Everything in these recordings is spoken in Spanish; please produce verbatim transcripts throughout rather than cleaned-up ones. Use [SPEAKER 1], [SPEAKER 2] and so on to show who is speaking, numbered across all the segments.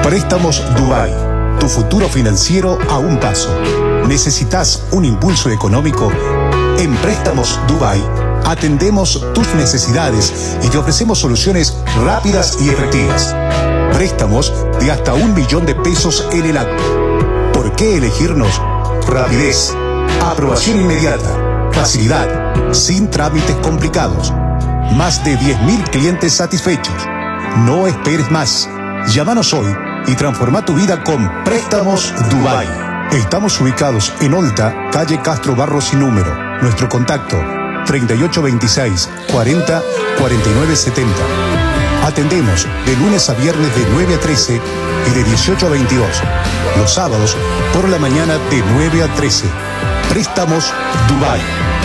[SPEAKER 1] Préstamos Dubai, tu futuro financiero a un paso. ¿Necesitas un impulso económico? En Préstamos Dubai atendemos tus necesidades y te ofrecemos soluciones rápidas y efectivas. Préstamos de hasta un millón de pesos en el acto. ¿Por qué elegirnos? Rapidez, aprobación inmediata, facilidad, sin trámites complicados. Más de diez mil clientes satisfechos. No esperes más. Llámanos hoy y transforma tu vida con Préstamos Dubai. Estamos ubicados en Olta, calle Castro Barros sin número. Nuestro contacto treinta y ocho veintiséis, cuarenta, cuarenta y nueve setenta. Atendemos de lunes a viernes de nueve a trece y de dieciocho a veintidós. Los sábados por la mañana de nueve a trece. Préstamos Dubai.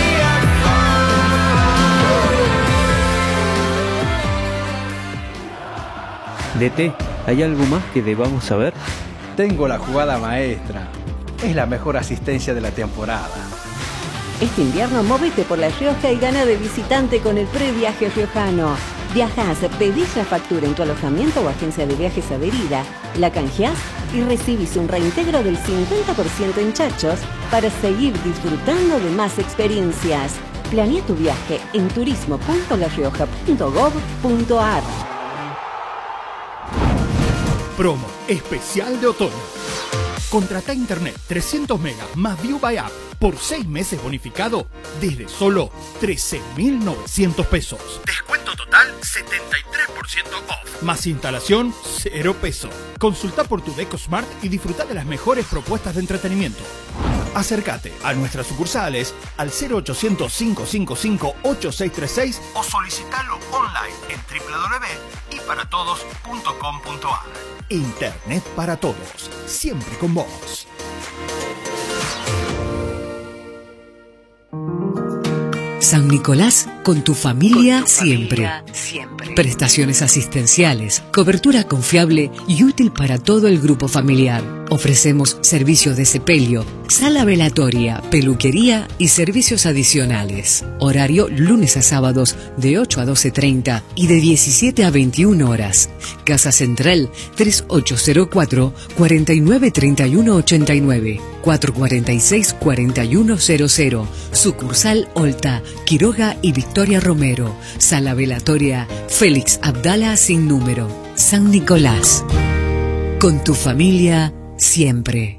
[SPEAKER 2] D T, ¿hay algo más que debamos saber?
[SPEAKER 3] Tengo la jugada maestra. Es la mejor asistencia de la temporada.
[SPEAKER 4] Este invierno móvete por La Rioja y gana de visitante con el previaje riojano. Viajás, pedís la factura en tu alojamiento o agencia de viajes adherida, la canjeás y recibís un reintegro del cincuenta por ciento en chachos para seguir disfrutando de más experiencias. Planea tu viaje en turismo punto la rioja punto gob punto ar.
[SPEAKER 5] Promo especial de otoño. Contrata internet trescientos megas más View by App por seis meses bonificado desde solo trece mil novecientos pesos. Descuento total setenta y tres por ciento off. Más instalación cero pesos. Consulta por tu Deco Smart y disfruta de las mejores propuestas de entretenimiento. Acércate a nuestras sucursales al cero ochocientos, cinco cinco cinco, ocho seis tres seis o solicitalo online en doble u doble u doble u punto i para todos punto com punto ar. Internet para todos, siempre con vos.
[SPEAKER 6] San Nicolás, con tu familia,
[SPEAKER 7] con tu
[SPEAKER 6] siempre.
[SPEAKER 7] familia siempre.
[SPEAKER 6] Prestaciones asistenciales, cobertura confiable y útil para todo el grupo familiar. Ofrecemos servicios de sepelio, sala velatoria, peluquería y servicios adicionales. Horario lunes a sábados de ocho a doce treinta y de diecisiete a veintiuna horas. Casa Central tres ocho cero cuatro, cuatro nueve tres uno ocho nueve, cuatro cuatro seis, cuatro uno cero cero. Sucursal Olta, Quiroga y Victoria Romero. Sala velatoria Félix Abdala sin número. San Nicolás. Con tu familia siempre.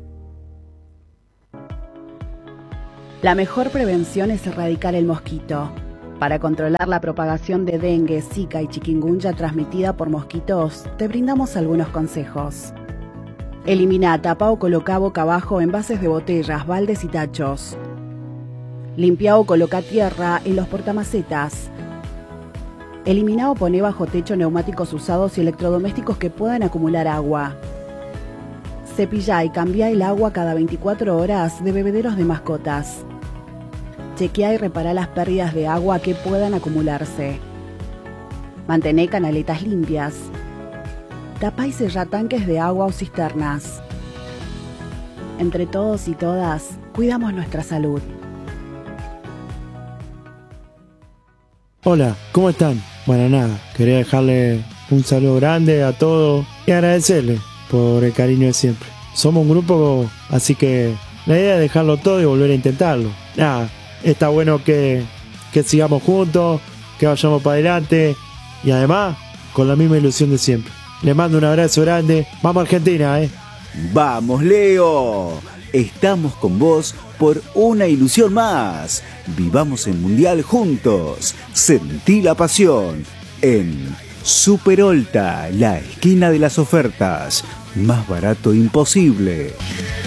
[SPEAKER 8] La mejor prevención es erradicar el mosquito. Para controlar la propagación de dengue, zika y chikungunya transmitida por mosquitos, te brindamos algunos consejos. Elimina, tapa o coloca boca abajo envases de botellas, baldes y tachos. Limpia o coloca tierra en los portamacetas. Elimina o pone bajo techo neumáticos usados y electrodomésticos que puedan acumular agua. Cepilla y cambia el agua cada veinticuatro horas de bebederos de mascotas. Chequea y repara las pérdidas de agua que puedan acumularse. Mantén canaletas limpias. Tapa y sella tanques de agua o cisternas. Entre todos y todas, cuidamos nuestra salud.
[SPEAKER 9] Hola, ¿cómo están? Bueno, nada, quería dejarle un saludo grande a todos y agradecerle por el cariño de siempre. Somos un grupo, así que la idea es dejarlo todo y volver a intentarlo. Nada, está bueno que, que sigamos juntos, que vayamos para adelante y además con la misma ilusión de siempre. Les mando un abrazo grande. Vamos Argentina, ¿eh?
[SPEAKER 10] ¡Vamos, Leo! Estamos con vos por una ilusión más. Vivamos el Mundial juntos. Sentí la pasión. En Super Olta, la esquina de las ofertas. Más barato imposible.